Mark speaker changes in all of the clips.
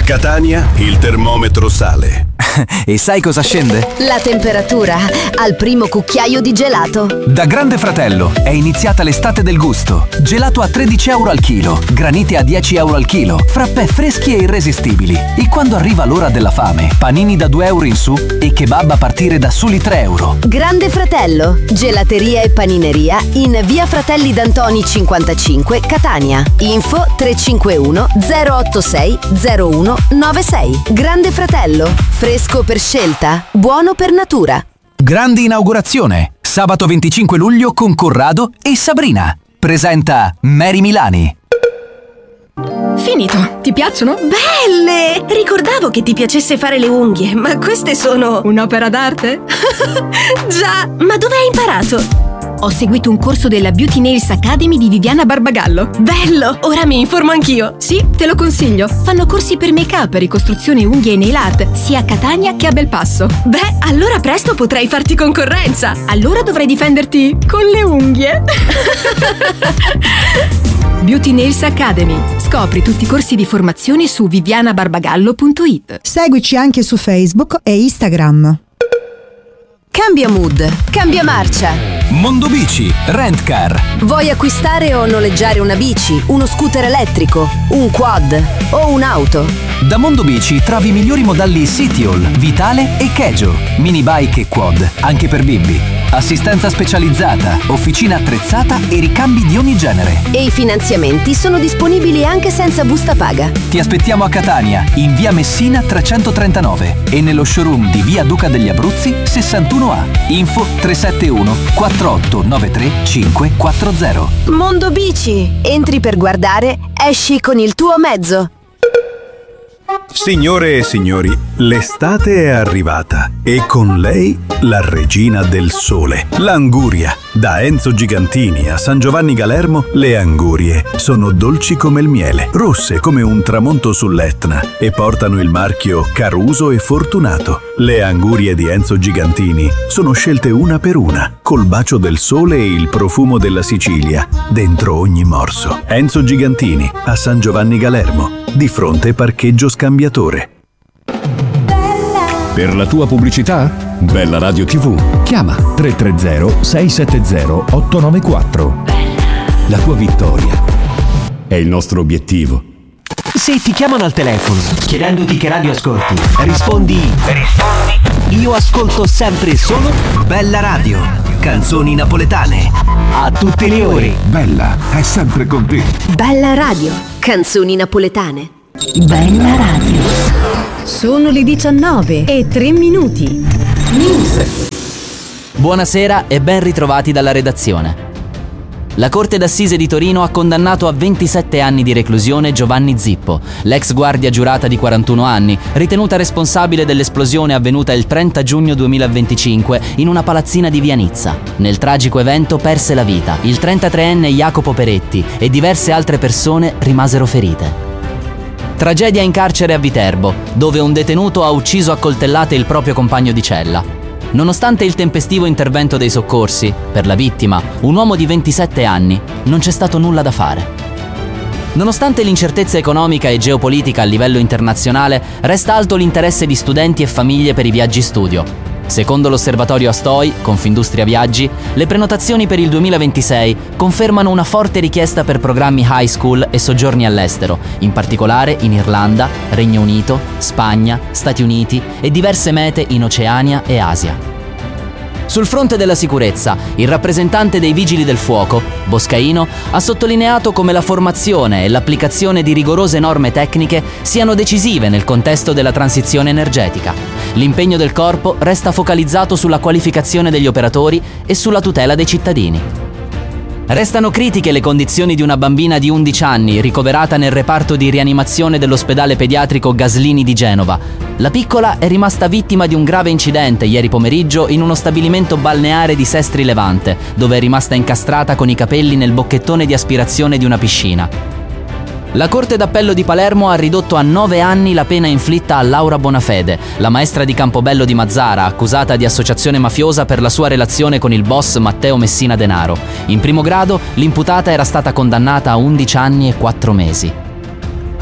Speaker 1: Catania il termometro sale.
Speaker 2: E sai cosa scende?
Speaker 3: La temperatura al primo cucchiaio di gelato.
Speaker 2: Da Grande Fratello è iniziata l'estate del gusto. Gelato a 13 euro al chilo, granite a 10 euro al chilo, frappè freschi e irresistibili. E quando arriva l'ora della fame, panini da 2 euro in su e kebab a partire da soli 3 euro.
Speaker 3: Grande Fratello, gelateria e panineria in via Fratelli d'Antoni 55, Catania. Info 351 086 0196. Grande Fratello, fresco per scelta, buono per natura.
Speaker 2: Grande inaugurazione, sabato 25 luglio con Corrado e Sabrina. Presenta Mary Milani.
Speaker 4: Finito, ti piacciono? Belle! Ricordavo che ti piacesse fare le unghie, ma queste sono un'opera d'arte? Già, ma dove hai imparato? Ho seguito un corso della Beauty Nails Academy di Viviana Barbagallo. Bello! Ora mi informo anch'io. Sì, te lo consiglio. Fanno corsi per make-up, ricostruzione unghie e nail art, sia a Catania che a Belpasso. Beh, allora presto potrai farti concorrenza. Allora dovrai difenderti con le unghie. Beauty Nails Academy. Scopri tutti i corsi di formazione su vivianabarbagallo.it.
Speaker 5: Seguici anche su Facebook e Instagram.
Speaker 3: Cambia mood, cambia marcia.
Speaker 2: Mondobici, Rent Car.
Speaker 3: Vuoi acquistare o noleggiare una bici, uno scooter elettrico, un quad o un'auto?
Speaker 2: Da Mondobici trovi i migliori modelli Citiol, Vitale e Kejo, mini bike e quad, anche per bimbi. Assistenza specializzata, officina attrezzata e ricambi di ogni genere.
Speaker 3: E i finanziamenti sono disponibili anche senza busta paga.
Speaker 2: Ti aspettiamo a Catania, in via Messina 339 e nello showroom di via Duca degli Abruzzi 61A. Info 371 4893 540.
Speaker 3: Mondo Bici, entri per guardare, esci con il tuo mezzo.
Speaker 1: Signore e signori, l'estate è arrivata e con lei la regina del sole, l'anguria. Da Enzo Gigantini a San Giovanni Galermo, le angurie sono dolci come il miele, rosse come un tramonto sull'Etna e portano il marchio Caruso e Fortunato. Le angurie di Enzo Gigantini sono scelte una per una, col bacio del sole e il profumo della Sicilia dentro ogni morso. Enzo Gigantini a San Giovanni Galermo, di fronte parcheggio scambiatore.
Speaker 6: Per la tua pubblicità? Bella Radio TV. Chiama 330 670 894. La tua vittoria è il nostro obiettivo.
Speaker 7: Se ti chiamano al telefono chiedendoti che radio ascolti, rispondi io ascolto sempre solo Bella Radio, canzoni napoletane a tutte le ore.
Speaker 6: Bella è sempre con te.
Speaker 3: Bella Radio, canzoni napoletane.
Speaker 4: Bella Radio. Sono le 19:03. News.
Speaker 8: Buonasera e ben ritrovati dalla redazione. La Corte d'Assise di Torino ha condannato a 27 anni di reclusione Giovanni Zippo, l'ex guardia giurata di 41 anni, ritenuta responsabile dell'esplosione avvenuta il 30 giugno 2025 in una palazzina di Via Nizza. Nel tragico evento perse la vita il 33enne Jacopo Peretti e diverse altre persone rimasero ferite. Tragedia in carcere a Viterbo, dove un detenuto ha ucciso a coltellate il proprio compagno di cella. Nonostante il tempestivo intervento dei soccorsi, per la vittima, un uomo di 27 anni, non c'è stato nulla da fare. Nonostante l'incertezza economica e geopolitica a livello internazionale, resta alto l'interesse di studenti e famiglie per i viaggi studio. Secondo l'osservatorio Astoi, Confindustria Viaggi, le prenotazioni per il 2026 confermano una forte richiesta per programmi high school e soggiorni all'estero, in particolare in Irlanda, Regno Unito, Spagna, Stati Uniti e diverse mete in Oceania e Asia. Sul fronte della sicurezza, il rappresentante dei Vigili del Fuoco, Boscaino, ha sottolineato come la formazione e l'applicazione di rigorose norme tecniche siano decisive nel contesto della transizione energetica. L'impegno del corpo resta focalizzato sulla qualificazione degli operatori e sulla tutela dei cittadini. Restano critiche le condizioni di una bambina di 11 anni ricoverata nel reparto di rianimazione dell'ospedale pediatrico Gaslini di Genova. La piccola è rimasta vittima di un grave incidente ieri pomeriggio in uno stabilimento balneare di Sestri Levante, dove è rimasta incastrata con i capelli nel bocchettone di aspirazione di una piscina. La Corte d'Appello di Palermo ha ridotto a 9 anni la pena inflitta a Laura Bonafede, la maestra di Campobello di Mazzara, accusata di associazione mafiosa per la sua relazione con il boss Matteo Messina Denaro. In primo grado, l'imputata era stata condannata a 11 anni e 4 mesi.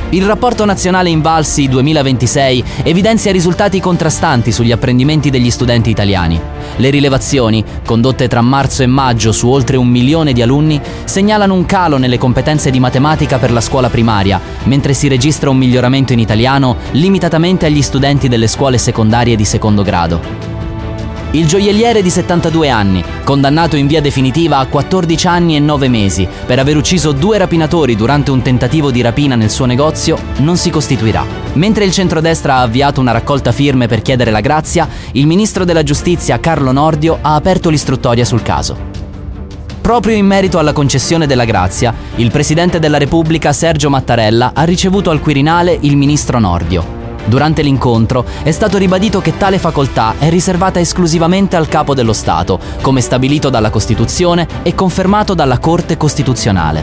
Speaker 8: Il rapporto nazionale Invalsi 2026 evidenzia risultati contrastanti sugli apprendimenti degli studenti italiani. Le rilevazioni, condotte tra marzo e maggio su oltre 1 milione di alunni, segnalano un calo nelle competenze di matematica per la scuola primaria, mentre si registra un miglioramento in italiano limitatamente agli studenti delle scuole secondarie di secondo grado. Il gioielliere di 72 anni, condannato in via definitiva a 14 anni e 9 mesi per aver ucciso 2 rapinatori durante un tentativo di rapina nel suo negozio, non si costituirà. Mentre il centrodestra ha avviato una raccolta firme per chiedere la grazia, il ministro della giustizia Carlo Nordio ha aperto l'istruttoria sul caso. Proprio in merito alla concessione della grazia, il presidente della Repubblica Sergio Mattarella ha ricevuto al Quirinale il ministro Nordio. Durante l'incontro è stato ribadito che tale facoltà è riservata esclusivamente al Capo dello Stato, come stabilito dalla Costituzione e confermato dalla Corte Costituzionale.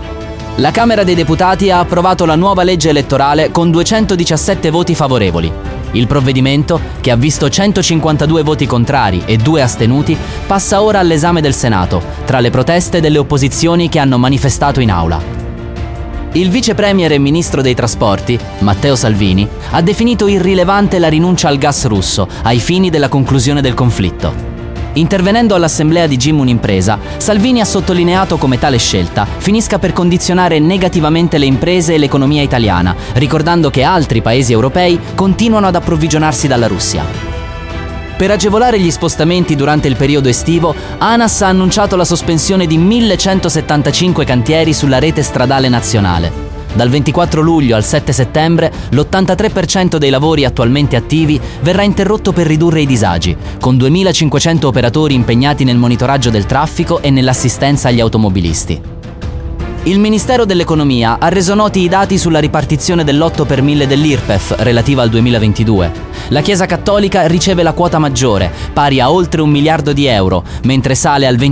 Speaker 8: La Camera dei Deputati ha approvato la nuova legge elettorale con 217 voti favorevoli. Il provvedimento, che ha visto 152 voti contrari e 2 astenuti, passa ora all'esame del Senato, tra le proteste delle opposizioni che hanno manifestato in aula. Il vice premier e ministro dei trasporti, Matteo Salvini, ha definito irrilevante la rinuncia al gas russo ai fini della conclusione del conflitto. Intervenendo all'assemblea di GIM Unimpresa, Salvini ha sottolineato come tale scelta finisca per condizionare negativamente le imprese e l'economia italiana, ricordando che altri paesi europei continuano ad approvvigionarsi dalla Russia. Per agevolare gli spostamenti durante il periodo estivo, ANAS ha annunciato la sospensione di 1175 cantieri sulla rete stradale nazionale. Dal 24 luglio al 7 settembre, l'83% dei lavori attualmente attivi verrà interrotto per ridurre i disagi, con 2500 operatori impegnati nel monitoraggio del traffico e nell'assistenza agli automobilisti. Il Ministero dell'Economia ha reso noti i dati sulla ripartizione dell'8 per 1000 dell'IRPEF relativa al 2022. La Chiesa Cattolica riceve la quota maggiore, pari a oltre 1 miliardo di euro, mentre sale al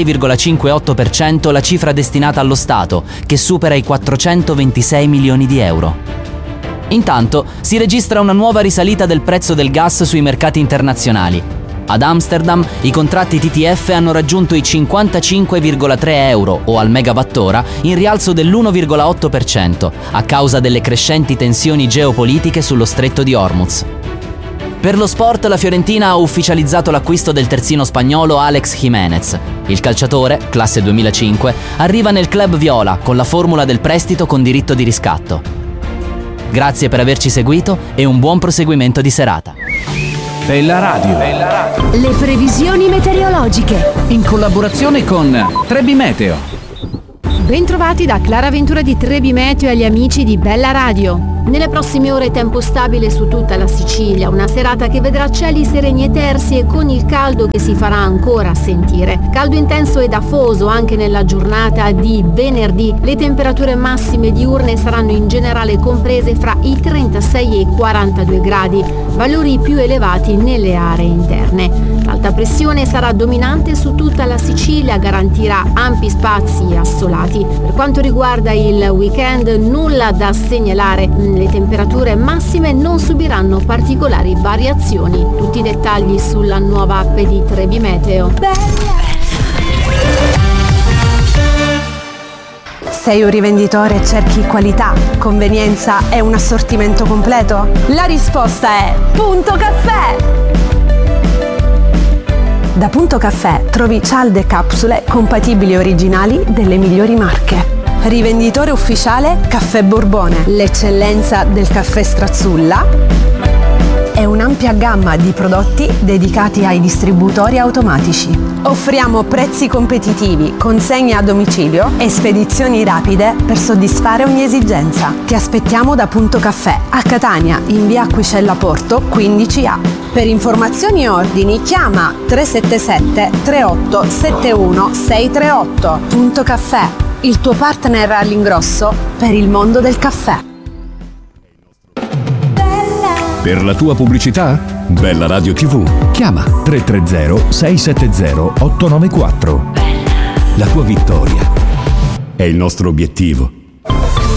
Speaker 8: 26,58% la cifra destinata allo Stato, che supera i 426 milioni di euro. Intanto si registra una nuova risalita del prezzo del gas sui mercati internazionali. Ad Amsterdam i contratti TTF hanno raggiunto i 55,3 euro o al megawattora, in rialzo dell'1,8% a causa delle crescenti tensioni geopolitiche sullo stretto di Hormuz. Per lo sport, la Fiorentina ha ufficializzato l'acquisto del terzino spagnolo Alex Jiménez. Il calciatore, classe 2005, arriva nel club viola con la formula del prestito con diritto di riscatto. Grazie per averci seguito e un buon proseguimento di serata.
Speaker 2: Bella Radio.
Speaker 3: Le previsioni meteorologiche.
Speaker 2: In collaborazione con Trebi Meteo.
Speaker 9: Bentrovati da Clara Ventura di Trebi Meteo e agli amici di Bella Radio. Nelle prossime ore tempo stabile su tutta la Sicilia, una serata che vedrà cieli sereni e tersi e con il caldo che si farà ancora sentire. Caldo intenso ed afoso anche nella giornata di venerdì. Le temperature massime diurne saranno in generale comprese fra i 36 e i 42 gradi, valori più elevati nelle aree interne. L'alta pressione sarà dominante su tutta la Sicilia, garantirà ampi spazi assolati. Per quanto riguarda il weekend, nulla da segnalare. Le temperature massime non subiranno particolari variazioni. Tutti i dettagli sulla nuova app di Trebi Meteo.
Speaker 10: Sei un rivenditore e cerchi qualità, convenienza e un assortimento completo? La risposta è Punto Caffè! Da Punto Caffè trovi cialde e capsule compatibili e originali delle migliori marche. Rivenditore ufficiale Caffè Borbone, l'eccellenza del caffè Strazzulla e un'ampia gamma di prodotti dedicati ai distributori automatici. Offriamo prezzi competitivi, consegne a domicilio e spedizioni rapide per soddisfare ogni esigenza. Ti aspettiamo da Punto Caffè a Catania, in via Acquicella Porto 15A. Per informazioni e ordini chiama 377 38 71 638. Punto Caffè, il tuo partner all'ingrosso per il mondo del caffè.
Speaker 6: Per la tua pubblicità? Bella Radio TV. Chiama 330 670 894. La tua vittoria è il nostro obiettivo.